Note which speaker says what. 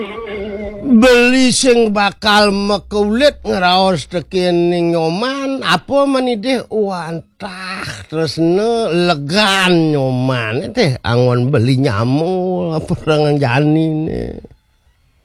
Speaker 1: beli sing bakal mekulit ngeraos tekining nyoman apa manideh wantah terus legan nyoman teh angon beli nyamuk apa jani nih